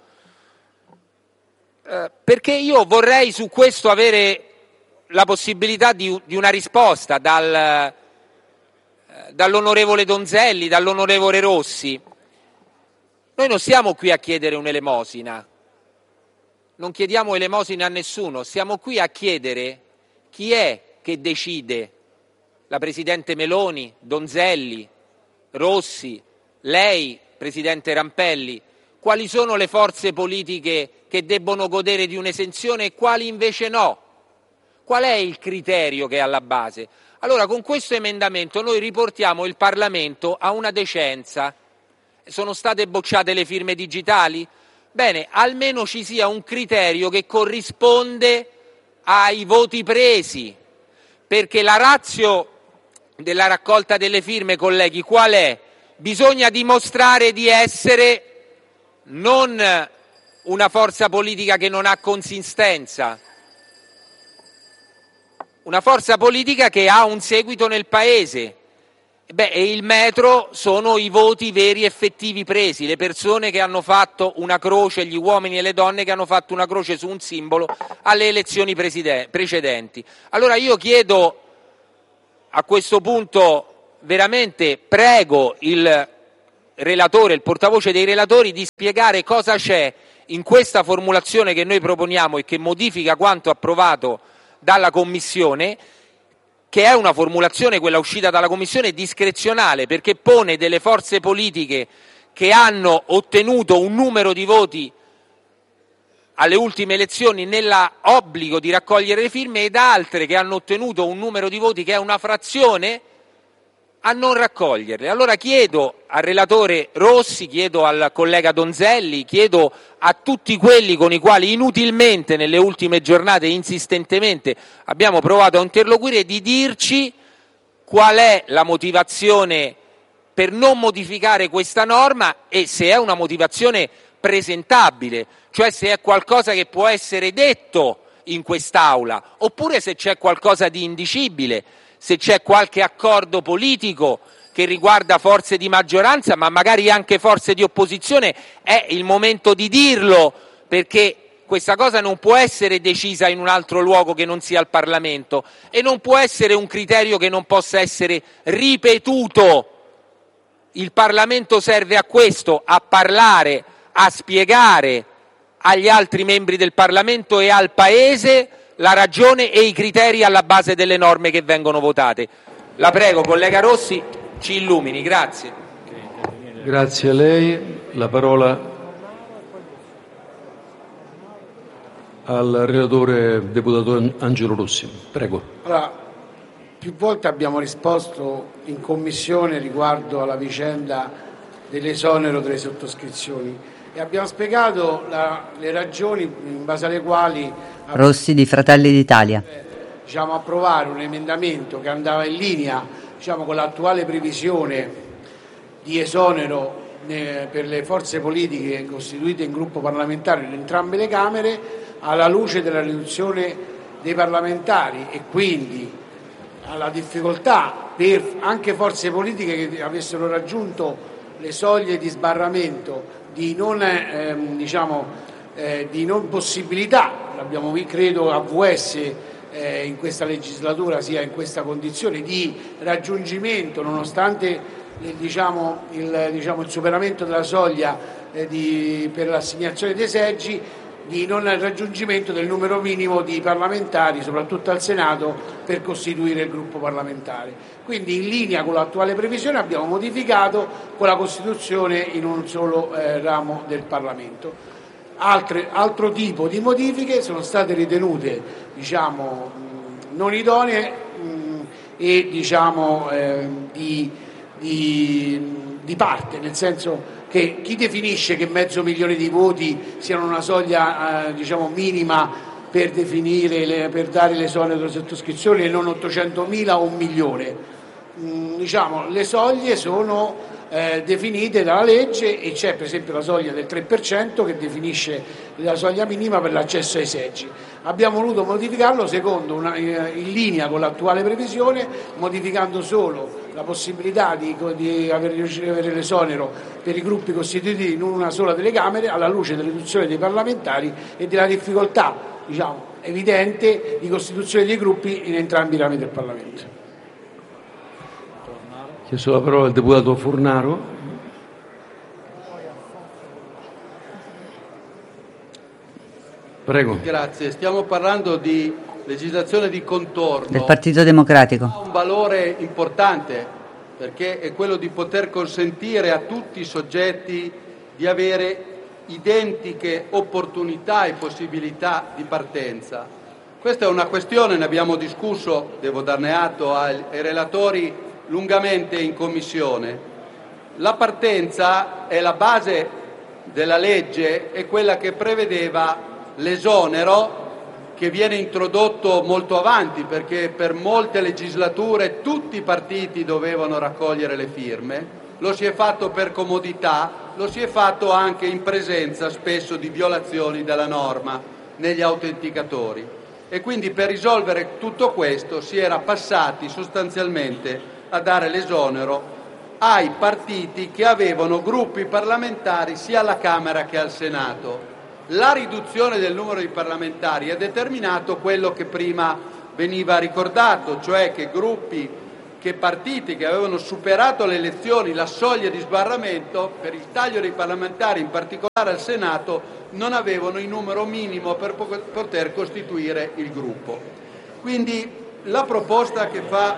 Perché io vorrei su questo avere la possibilità di, di una risposta dal, dall'onorevole Donzelli, dall'onorevole Rossi. Noi non siamo qui a chiedere un'elemosina, non chiediamo elemosina a nessuno, siamo qui a chiedere chi è che che decide? La Presidente Meloni, Donzelli, Rossi, lei, Presidente Rampelli? Quali sono le forze politiche che debbono godere di un'esenzione e quali invece no? Qual è il criterio che è alla base? Allora, con questo emendamento noi riportiamo il Parlamento a una decenza. Sono state bocciate le firme digitali? Bene, almeno ci sia un criterio che corrisponde ai voti presi, perché la ratio della raccolta delle firme, colleghi, qual è? Bisogna dimostrare di essere non una forza politica che non ha consistenza, una forza politica che ha un seguito nel Paese. Beh, e il metro sono i voti veri effettivi presi, le persone che hanno fatto una croce, gli uomini e le donne che hanno fatto una croce su un simbolo alle elezioni precedenti. Allora io chiedo a questo punto, veramente prego il relatore, il portavoce dei relatori, di spiegare cosa c'è in questa formulazione che noi proponiamo e che modifica quanto approvato dalla Commissione, che è una formulazione, quella uscita dalla Commissione, discrezionale, perché pone delle forze politiche che hanno ottenuto un numero di voti alle ultime elezioni nell'obbligo di raccogliere le firme ed altre che hanno ottenuto un numero di voti che è una frazione a non raccoglierle. Allora chiedo al relatore Rossi, chiedo al collega Donzelli, chiedo a tutti quelli con i quali inutilmente nelle ultime giornate insistentemente abbiamo provato a interloquire di dirci qual è la motivazione per non modificare questa norma e se è una motivazione presentabile, cioè se è qualcosa che può essere detto in quest'Aula, oppure se c'è qualcosa di indicibile, se c'è qualche accordo politico che riguarda forze di maggioranza, ma magari anche forze di opposizione, è il momento di dirlo, perché questa cosa non può essere decisa in un altro luogo che non sia il Parlamento e non può essere un criterio che non possa essere ripetuto. Il Parlamento serve a questo, a parlare, a spiegare agli altri membri del Parlamento e al Paese la ragione e i criteri alla base delle norme che vengono votate. La prego, collega Rossi, ci illumini, grazie.
Grazie a lei. La parola al relatore deputato Angelo Rossi. Prego.
Allora, più volte abbiamo risposto in Commissione riguardo alla vicenda dell'esonero delle sottoscrizioni e abbiamo spiegato la, le ragioni in base alle quali
Rossi di Fratelli d'Italia.
Diciamo, approvare un emendamento che andava in linea, diciamo, con l'attuale previsione di esonero eh, per le forze politiche costituite in gruppo parlamentare in entrambe le Camere, alla luce della riduzione dei parlamentari e quindi alla difficoltà per anche forze politiche che avessero raggiunto le soglie di sbarramento di non, ehm, diciamo, eh, di non possibilità, l'abbiamo credo a V S eh, in questa legislatura sia in questa condizione di raggiungimento, nonostante eh, diciamo, il, diciamo, il superamento della soglia eh, di, per l'assegnazione dei seggi, di non raggiungimento del numero minimo di parlamentari, soprattutto al Senato, per costituire il gruppo parlamentare. Quindi in linea con l'attuale previsione abbiamo modificato con la costituzione in un solo eh, ramo del Parlamento. Altre, altro tipo di modifiche sono state ritenute diciamo, mh, non idonee mh, e diciamo, eh, di, di, di parte, nel senso che chi definisce che mezzo milione di voti siano una soglia eh, diciamo, minima per definire, le, per dare l'esonero delle sottoscrizioni e non ottocentomila o un milione. Mm, diciamo, le soglie sono eh, definite dalla legge e c'è per esempio la soglia del tre per cento che definisce la soglia minima per l'accesso ai seggi. Abbiamo voluto modificarlo secondo una, in linea con l'attuale previsione, modificando solo la possibilità di, di avere l'esonero per i gruppi costituiti in una sola delle Camere alla luce della riduzione dei parlamentari e della difficoltà diciamo, evidente di costituzione dei gruppi in entrambi i rami del Parlamento.
Chiesto la parola al deputato Fornaro.
Prego. Grazie, stiamo parlando di
legislazione di contorno
del Partito Democratico.
ha un valore importante, perché è quello di poter consentire a tutti i soggetti di avere identiche opportunità e possibilità di partenza. Questa è una questione, ne abbiamo discusso, devo darne atto ai relatori, lungamente in Commissione. La partenza è la base della legge, è quella che prevedeva l'esonero, che viene introdotto molto avanti, perché per molte legislature tutti i partiti dovevano raccogliere le firme. Lo si è fatto per comodità, lo si è fatto anche in presenza spesso di violazioni della norma negli autenticatori. E quindi per risolvere tutto questo si era passati sostanzialmente a dare l'esonero ai partiti che avevano gruppi parlamentari sia alla Camera che al Senato. La riduzione del numero di parlamentari ha determinato quello che prima veniva ricordato, cioè che gruppi, che partiti che avevano superato le elezioni, la soglia di sbarramento, per il taglio dei parlamentari, in particolare al Senato, non avevano il numero minimo per poter costituire il gruppo. Quindi la proposta che fa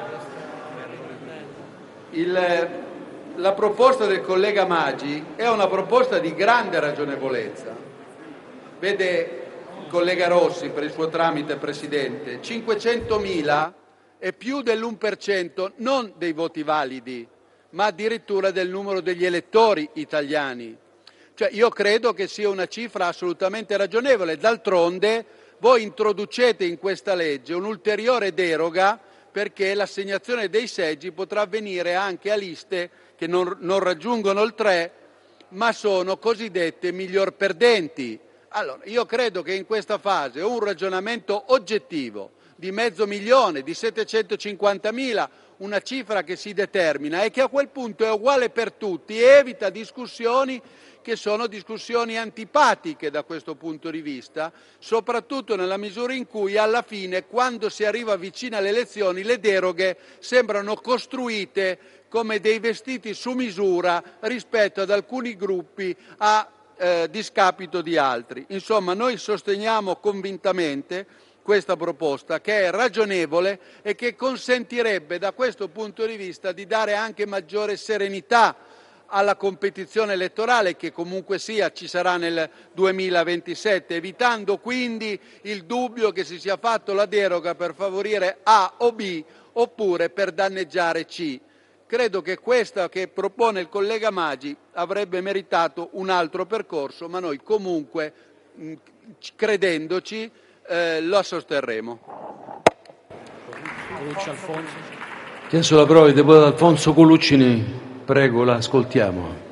il, la proposta del collega Maggi è una proposta di grande ragionevolezza. Vede, collega Rossi, per il suo tramite, Presidente, cinquecentomila è più dell'uno per cento non dei voti validi, ma addirittura del numero degli elettori italiani. Cioè, io credo che sia una cifra assolutamente ragionevole. D'altronde voi introducete in questa legge un'ulteriore deroga, perché l'assegnazione dei seggi potrà avvenire anche a liste che non, non raggiungono il tre, ma sono cosiddette miglior perdenti. Allora, io credo che in questa fase un ragionamento oggettivo di mezzo milione, di settecentocinquantamila, una cifra che si determina e che a quel punto è uguale per tutti e evita discussioni che sono discussioni antipatiche da questo punto di vista, soprattutto nella misura in cui alla fine, quando si arriva vicino alle elezioni, le deroghe sembrano costruite come dei vestiti su misura rispetto ad alcuni gruppi a Eh, discapito di altri. Insomma, noi sosteniamo convintamente questa proposta, che è ragionevole e che consentirebbe da questo punto di vista di dare anche maggiore serenità alla competizione elettorale, che comunque sia ci sarà nel duemilaventisette, evitando quindi il dubbio che si sia fatto la deroga per favorire A o B oppure per danneggiare C. Credo che questa che propone il collega Maggi avrebbe meritato un altro percorso, ma noi comunque, mh, credendoci, eh, lo sosterremo.
Chiesto la parola il deputato Alfonso Colucci, prego, la ascoltiamo.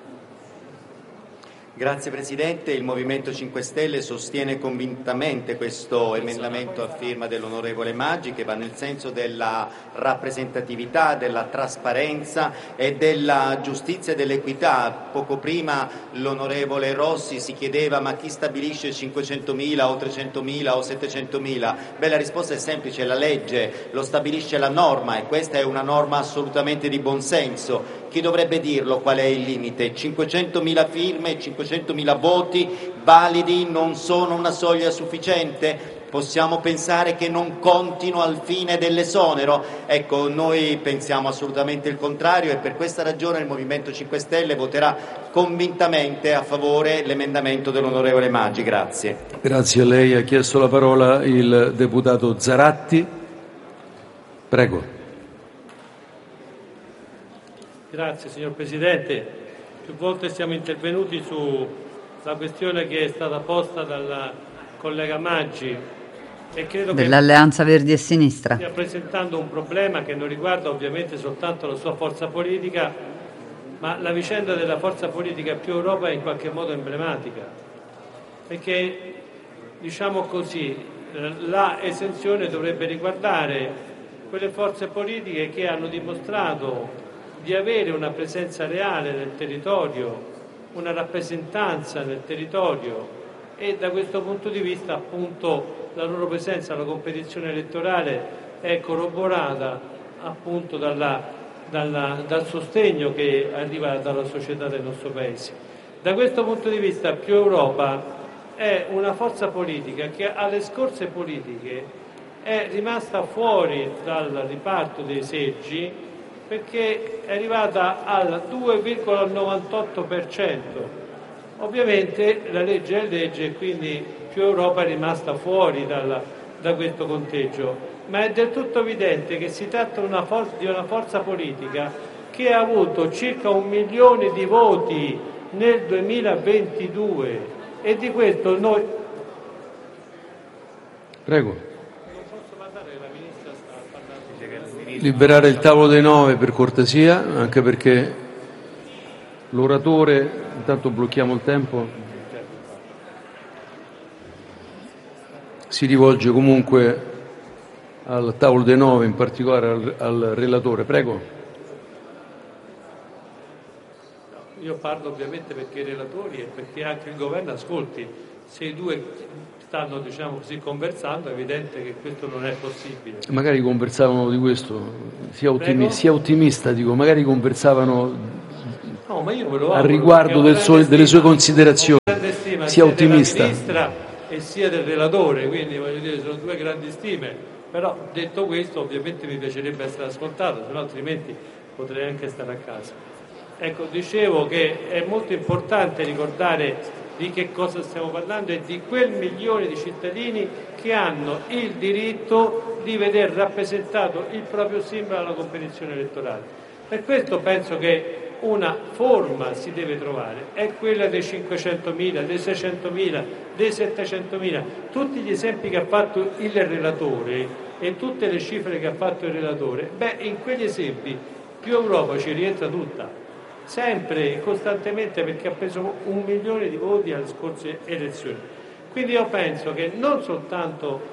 Grazie Presidente, il Movimento cinque Stelle sostiene convintamente questo emendamento a firma dell'onorevole Maggi, che va nel senso della rappresentatività, della trasparenza e della giustizia e dell'equità. Poco prima l'onorevole Rossi si chiedeva ma chi stabilisce cinquecentomila o trecentomila o settecentomila? Beh, la risposta è semplice, la legge lo stabilisce la norma e questa è una norma assolutamente di buonsenso. Chi dovrebbe dirlo qual è il limite? cinquecentomila firme, cinquecentomila voti validi non sono una soglia sufficiente? Possiamo pensare che non contino al fine dell'esonero? Ecco, noi pensiamo assolutamente il contrario e per questa ragione il Movimento cinque Stelle voterà convintamente a favore l'emendamento dell'onorevole Maggi. Grazie.
Grazie a lei. Ha chiesto la parola il deputato Zaratti. Prego.
Grazie signor Presidente. Più volte siamo intervenuti sulla questione che è stata posta dal collega Maggi e credo
dell'Alleanza Verdi e Sinistra.
Stia presentando un problema che non riguarda ovviamente soltanto la sua forza politica, ma la vicenda della forza politica più Europa è in qualche modo emblematica, perché diciamo così la esenzione dovrebbe riguardare quelle forze politiche che hanno dimostrato di avere una presenza reale nel territorio, una rappresentanza nel territorio e da questo punto di vista appunto la loro presenza alla competizione elettorale è corroborata appunto dalla, dalla, dal sostegno che arriva dalla società del nostro Paese. Da questo punto di vista Più Europa è una forza politica che alle scorse politiche è rimasta fuori dal riparto dei seggi perché è arrivata al due virgola novantotto per cento. Ovviamente la legge è legge e quindi più Europa è rimasta fuori dal, da questo conteggio, ma è del tutto evidente che si tratta di una, for- di una forza politica che ha avuto circa un milione di voti nel duemilaventidue e di questo noi...
Prego. Liberare il tavolo dei nove per cortesia, anche perché l'oratore, intanto blocchiamo il tempo, si rivolge comunque al tavolo dei nove, in particolare al, al relatore. Prego.
Io parlo ovviamente perché i relatori e perché anche il governo ascolti. Se i due stanno, diciamo così, conversando, è evidente che questo non è possibile.
Magari conversavano di questo, sia, ottimi,
Prego?
sia ottimista, dico, magari conversavano
No, ma io me lo
al
auguro,
riguardo del suo- delle sue considerazioni,
grande stima
sia ottimista.
della ministra e sia del relatore, quindi voglio dire, sono due grandi stime. Però detto questo, ovviamente mi piacerebbe essere ascoltato, se no altrimenti potrei anche stare a casa. Ecco, dicevo che è molto importante ricordare di che cosa stiamo parlando e di quel milione di cittadini che hanno il diritto di veder rappresentato il proprio simbolo alla competizione elettorale. Per questo penso che una forma si deve trovare, è quella dei cinquecentomila, dei seicentomila, dei settecentomila, tutti gli esempi che ha fatto il relatore e tutte le cifre che ha fatto il relatore. Beh, in quegli esempi più Europa ci rientra tutta, sempre e costantemente, perché ha preso un milione di voti alle scorse elezioni. Quindi io penso che non soltanto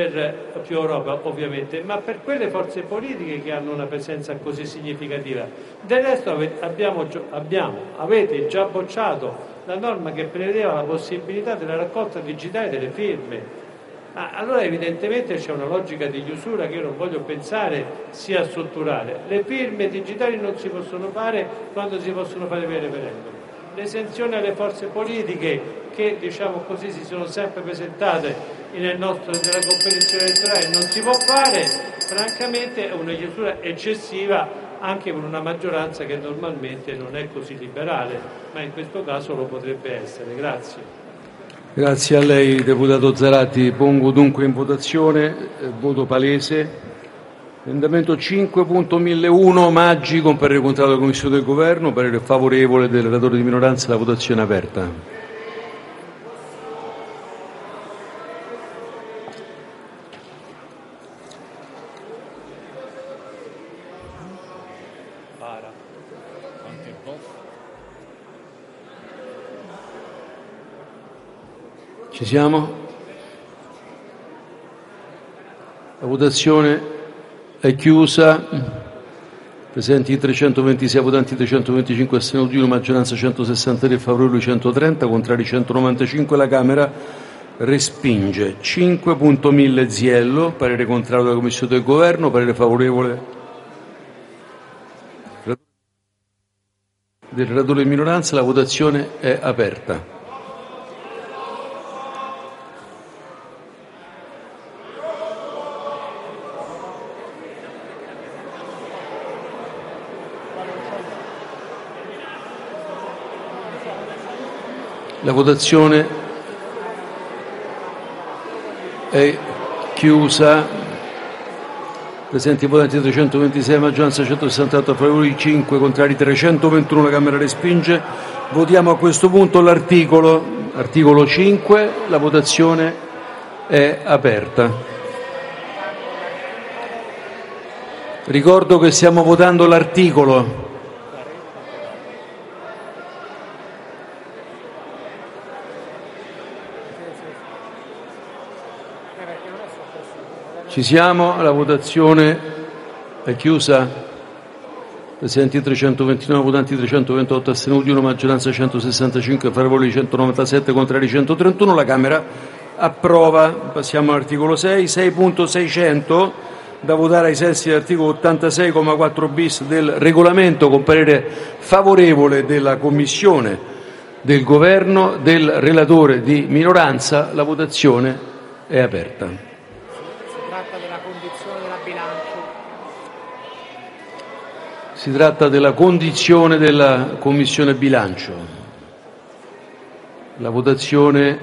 per più Europa ovviamente, ma per quelle forze politiche che hanno una presenza così significativa. Del resto abbiamo, abbiamo, avete già bocciato la norma che prevedeva la possibilità della raccolta digitale delle firme. Ah, allora evidentemente c'è una logica di chiusura che io non voglio pensare sia strutturale. Le firme digitali non si possono fare quando si possono fare per referendum. L'esenzione alle forze politiche che, diciamo così, si sono sempre presentate nel nostro, nella competizione elettorale non si può fare, francamente è una chiusura eccessiva anche per una maggioranza che normalmente non è così liberale, ma in questo caso lo potrebbe essere. Grazie.
Grazie a lei, deputato Zarati. Pongo dunque in votazione, eh, voto palese, emendamento cinque punto millouno Maggi con parere contrario della Commissione del Governo, parere favorevole del relatore di minoranza, la votazione è aperta. Ci siamo? La votazione è chiusa. Presenti trecentoventisei votanti, trecentoventicinque astenuti, uno, maggioranza centosessantatré, favorevoli centotrenta, contrari centonovantacinque. La Camera respinge. cinque punto mille Ziello, parere contrario della Commissione del Governo, parere favorevole del relatore di minoranza. La votazione è aperta. La votazione è chiusa. Presenti votanti trecentoventisei, maggioranza centosessantotto, favorevoli cinque, contrari trecentoventuno. La Camera respinge. Votiamo a questo punto l'articolo, articolo cinque. La votazione è aperta. Ricordo che stiamo votando l'articolo. Ci siamo, la votazione è chiusa. Presenti trecentoventinove votanti, trecentoventotto astenuti, uno, maggioranza centosessantacinque, favorevoli centonovantasette, contrari centotrentuno. La Camera approva. Passiamo all'articolo sei, sei punto seicento, da votare ai sensi dell'articolo ottantasei comma quattro bis del regolamento, con parere favorevole della Commissione, del Governo, del relatore di minoranza. La votazione è aperta. Si tratta della condizione della Commissione Bilancio. La votazione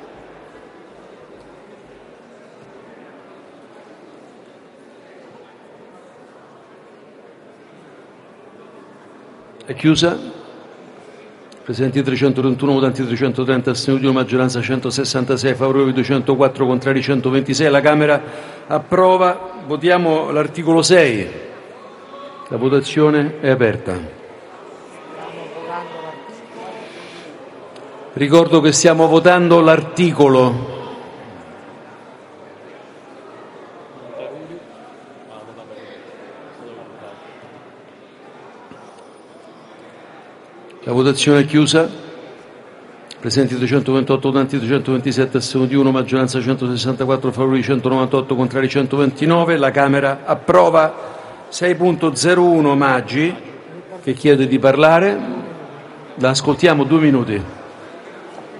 è chiusa. Presenti trecentotrentuno, votanti trecentotrenta, astenuti una, maggioranza centosessantasei, favorevoli duecentoquattro, contrari centoventisei. La Camera approva. Votiamo l'articolo sei. La votazione è aperta. Ricordo che stiamo votando l'articolo. La votazione è chiusa. Presenti duecentoventotto, votanti duecentoventisette, astenuti uno, maggioranza centosessantaquattro, favorevoli centonovantotto, contrari centoventinove. La Camera approva. sei punto zero uno Maggi, che chiede di parlare. La ascoltiamo, due minuti.